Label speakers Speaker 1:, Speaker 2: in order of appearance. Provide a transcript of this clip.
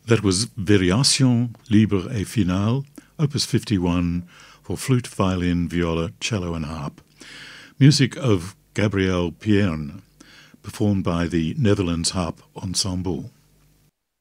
Speaker 1: That was Variation Libre et Finale, Opus 51, for flute, violin, viola, cello and harp. Music of Gabriel Pierne, performed by the Netherlands Harp Ensemble.